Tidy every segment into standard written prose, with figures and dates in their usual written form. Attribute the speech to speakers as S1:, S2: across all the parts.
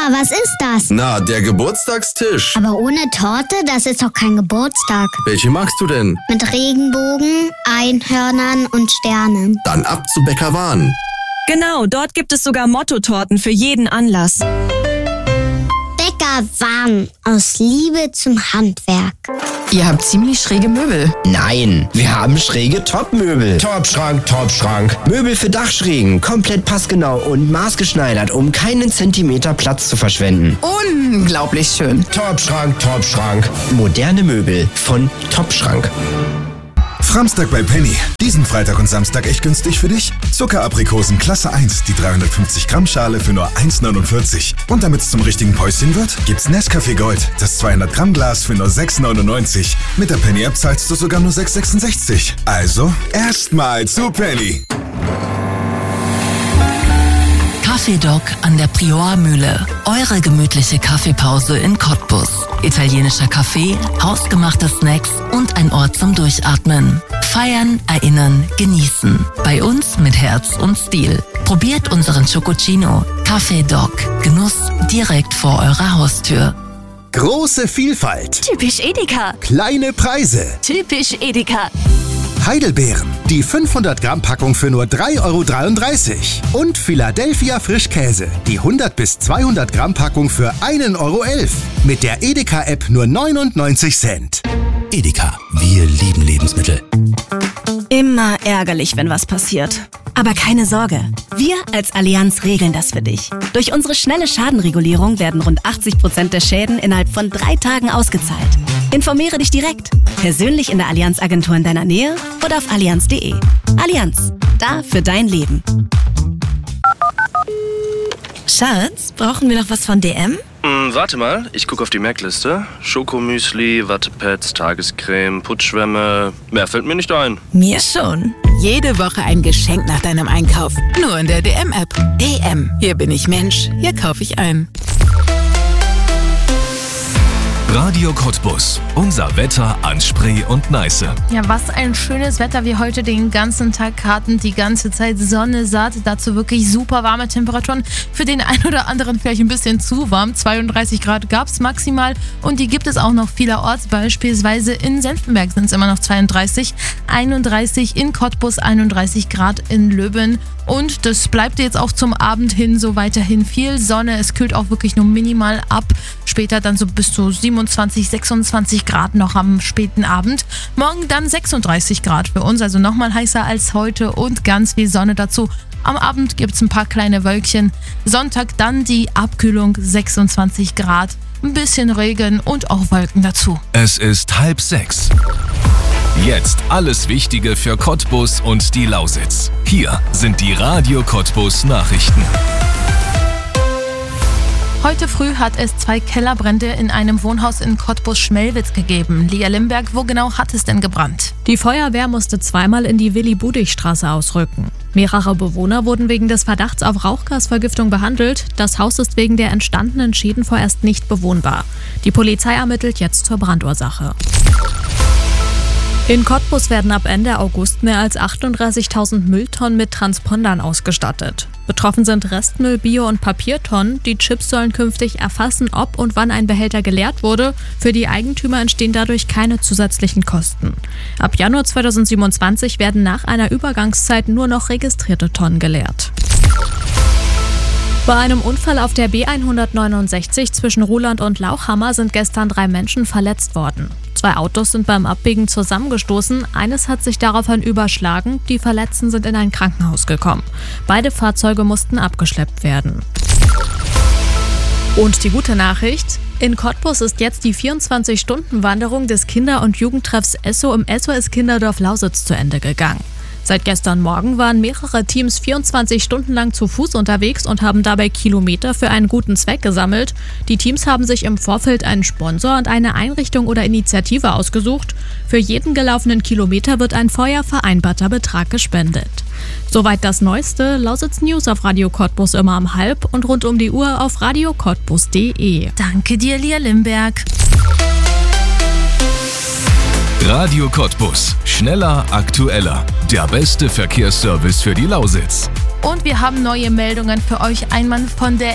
S1: Papa, was ist das?
S2: Na, der Geburtstagstisch.
S1: Aber ohne Torte, das ist doch kein Geburtstag.
S2: Welche magst du denn?
S1: Mit Regenbogen, Einhörnern und Sternen.
S2: Dann ab zu Bäcker Wahn.
S3: Genau, dort gibt es sogar Mottotorten für jeden Anlass.
S1: Bäcker Wahn, aus Liebe zum Handwerk.
S4: Ihr habt ziemlich schräge Möbel.
S5: Nein, wir haben schräge Topmöbel. Topschrank, Topschrank. Möbel für Dachschrägen, komplett passgenau und maßgeschneidert, um keinen Zentimeter Platz zu verschwenden.
S4: Unglaublich schön.
S5: Topschrank, Topschrank. Moderne Möbel von Topschrank.
S6: Framstag bei Penny. Diesen Freitag und Samstag echt günstig für dich? Zuckeraprikosen Klasse 1, die 350 Gramm Schale für nur 1,49. Und damit es zum richtigen Päuschen wird, gibt's Nescafé Gold, das 200 Gramm Glas für nur 6,99. Mit der Penny App zahlst du sogar nur 6,66. Also erstmal zu Penny.
S7: Kaffeedoc an der Priormühle. Eure gemütliche Kaffeepause in Cottbus. Italienischer Kaffee, hausgemachte Snacks und ein Ort zum Durchatmen. Feiern, erinnern, genießen. Bei uns mit Herz und Stil. Probiert unseren Chococino. Kaffeedoc. Genuss direkt vor eurer Haustür.
S8: Große Vielfalt.
S3: Typisch Edeka.
S8: Kleine Preise.
S3: Typisch Edeka.
S8: Heidelbeeren. Die 500 Gramm Packung für nur 3,33 €. Und Philadelphia Frischkäse. Die 100 bis 200 Gramm Packung für 1,11 €. Mit der Edeka-App nur 99 Cent.
S9: Edeka. Wir lieben Lebensmittel.
S10: Immer ärgerlich, wenn was passiert. Aber keine Sorge, wir als Allianz regeln das für dich. Durch unsere schnelle Schadenregulierung werden rund 80% der Schäden innerhalb von 3 Tagen ausgezahlt. Informiere dich direkt, persönlich in der Allianz-Agentur in deiner Nähe oder auf allianz.de. Allianz, da für dein Leben.
S3: Schatz, brauchen wir noch was von DM?
S11: Warte mal, ich gucke auf die Merkliste. Schokomüsli, Wattepads, Tagescreme, Putzschwämme. Mehr fällt mir nicht ein.
S3: Mir schon.
S4: Jede Woche ein Geschenk nach deinem Einkauf. Nur in der DM-App. DM. Hier bin ich Mensch. Hier kaufe ich ein.
S12: Radio Cottbus. Unser Wetter an Spree und Neiße.
S13: Ja, was ein schönes Wetter wir heute den ganzen Tag hatten. Die ganze Zeit Sonne satt. Dazu wirklich super warme Temperaturen. Für den einen oder anderen vielleicht ein bisschen zu warm. 32 Grad gab es maximal. Und die gibt es auch noch vielerorts. Beispielsweise in Senftenberg sind es immer noch 32. 31 in Cottbus, 31 Grad in Löben. Und das bleibt jetzt auch zum Abend hin so weiterhin viel Sonne. Es kühlt auch wirklich nur minimal ab. Später dann so bis zu 27, 26 Grad noch am späten Abend. Morgen dann 36 Grad für uns, also nochmal heißer als heute und ganz viel Sonne dazu. Am Abend gibt es ein paar kleine Wölkchen. Sonntag dann die Abkühlung, 26 Grad. Ein bisschen Regen und auch Wolken dazu.
S12: Es ist 5:30. Jetzt alles Wichtige für Cottbus und die Lausitz. Hier sind die Radio Cottbus Nachrichten.
S13: Heute früh hat es 2 Kellerbrände in einem Wohnhaus in Cottbus-Schmelwitz gegeben. Lia Limberg, wo genau hat es denn gebrannt?
S14: Die Feuerwehr musste zweimal in die Willi-Budig-Straße ausrücken. Mehrere Bewohner wurden wegen des Verdachts auf Rauchgasvergiftung behandelt. Das Haus ist wegen der entstandenen Schäden vorerst nicht bewohnbar. Die Polizei ermittelt jetzt zur Brandursache. In Cottbus werden ab Ende August mehr als 38.000 Mülltonnen mit Transpondern ausgestattet. Betroffen sind Restmüll, Bio- und Papiertonnen. Die Chips sollen künftig erfassen, ob und wann ein Behälter geleert wurde. Für die Eigentümer entstehen dadurch keine zusätzlichen Kosten. Ab Januar 2027 werden nach einer Übergangszeit nur noch registrierte Tonnen geleert. Bei einem Unfall auf der B169 zwischen Ruhland und Lauchhammer sind gestern 3 Menschen verletzt worden. 2 Autos sind beim Abbiegen zusammengestoßen, eines hat sich daraufhin überschlagen, die Verletzten sind in ein Krankenhaus gekommen. Beide Fahrzeuge mussten abgeschleppt werden. Und die gute Nachricht: In Cottbus ist jetzt die 24-Stunden-Wanderung des Kinder- und Jugendtreffs Esso im SOS Kinderdorf Lausitz zu Ende gegangen. Seit gestern Morgen waren mehrere Teams 24 Stunden lang zu Fuß unterwegs und haben dabei Kilometer für einen guten Zweck gesammelt. Die Teams haben sich im Vorfeld einen Sponsor und eine Einrichtung oder Initiative ausgesucht. Für jeden gelaufenen Kilometer wird ein vorher vereinbarter Betrag gespendet. Soweit das Neueste. Lausitz News auf Radio Cottbus immer um 12 und rund um die Uhr auf radiocottbus.de.
S13: Danke dir, Lia Limberg.
S12: Radio Cottbus. Schneller, aktueller. Der beste Verkehrsservice für die Lausitz.
S13: Und wir haben neue Meldungen für euch. Einmal von der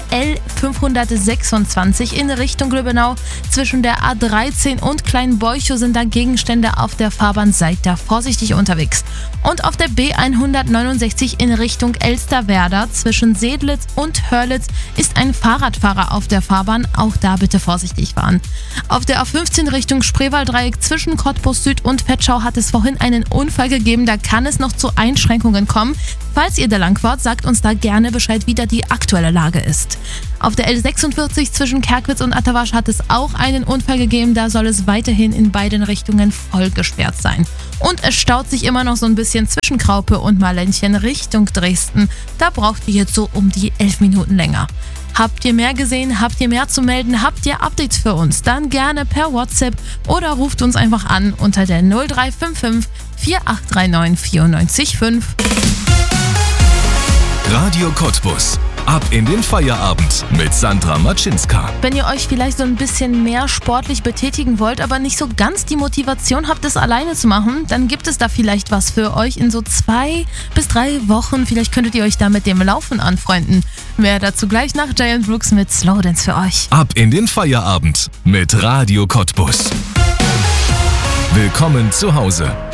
S13: L526 in Richtung Gröbenau. Zwischen der A13 und Kleinbeuchow sind da Gegenstände auf der Fahrbahn. Seid da vorsichtig unterwegs. Und auf der B169 in Richtung Elsterwerda zwischen Sedlitz und Hörlitz ist ein Fahrradfahrer auf der Fahrbahn. Auch da bitte vorsichtig fahren. Auf der A15 Richtung Spreewalddreieck zwischen Cottbus Süd und Vetschau hat es vorhin einen Unfall gegeben. Da kann es noch zu Einschränkungen kommen. Falls ihr da lang wart, sagt uns da gerne Bescheid, wie da die aktuelle Lage ist. Auf der L46 zwischen Kerkwitz und Atterwasch hat es auch einen Unfall gegeben. Da soll es weiterhin in beiden Richtungen voll gesperrt sein. Und es staut sich immer noch so ein bisschen zwischen Kraupe und Marlenchen Richtung Dresden. Da braucht ihr jetzt so um die 11 Minuten länger. Habt ihr mehr gesehen? Habt ihr mehr zu melden? Habt ihr Updates für uns? Dann gerne per WhatsApp oder ruft uns einfach an unter der 0355 4839 94,5.
S12: Radio Cottbus. Ab in den Feierabend mit Sandra Matschinska.
S13: Wenn ihr euch vielleicht so ein bisschen mehr sportlich betätigen wollt, aber nicht so ganz die Motivation habt, das alleine zu machen, dann gibt es da vielleicht was für euch in so 2 bis 3 Wochen. Vielleicht könntet ihr euch da mit dem Laufen anfreunden. Mehr dazu gleich nach Giant Brooks mit Slow Dance für euch.
S12: Ab in den Feierabend mit Radio Cottbus. Willkommen zu Hause.